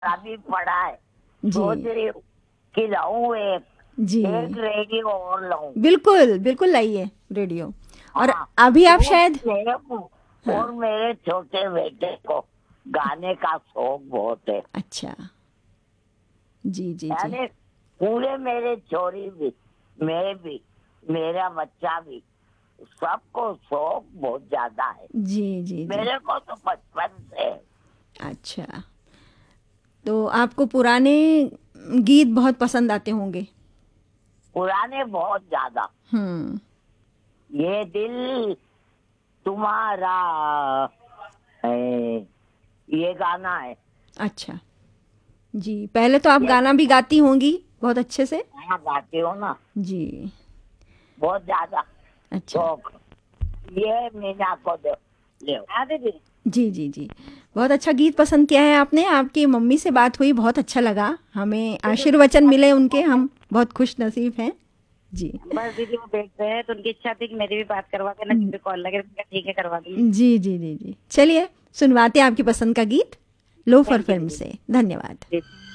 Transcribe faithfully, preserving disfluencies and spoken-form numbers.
अभी पड़ा है, जी सोच रही हूँ कि लाऊं एक जी, एक रेडियो और लाऊं। बिल्कुल बिल्कुल लाइए रेडियो। और हाँ, अभी आप वो शायद, मेरे को हाँ, और मेरे छोटे बेटे को गाने का शौक बहुत है। अच्छा, जी जी जी यानी पूरे मेरे छोरी भी, मैं भी, मेरा बच्चा भी, सबको शौक बहुत ज्यादा है। जी जी जी, मेरे को तो बचपन से है। अच्छा, तो आपको पुराने गीत बहुत पसंद आते होंगे। पुराने बहुत ज्यादा। हम्म, ये दिल तुम्हारा है, ये गाना है। अच्छा, जी, पहले तो आप ये गाना भी गाती होंगी बहुत अच्छे से। गाना गाती हो ना, जी, बहुत ज्यादा अच्छा, शौक। ये मीना को दो, ले आ दीदी। जी जी जी, बहुत अच्छा गीत पसंद किया है आपने। आपकी मम्मी से बात हुई, बहुत अच्छा लगा, हमें आशीर्वचन मिले उनके, हम बहुत खुश नसीब हैं। जी बस दीदी वो देखते हैं तो उनकी इच्छा थी कि मेरी भी बात करवा देना, जब भी कॉल लगे तो मैंने कहा ठीक है करवा दूंगी। जी जी जी जी, चलिए सुनवाते हैं आपकी पसंद का गीत लोफर थैंक यू फिल्म दीदी। से। धन्यवाद। जी।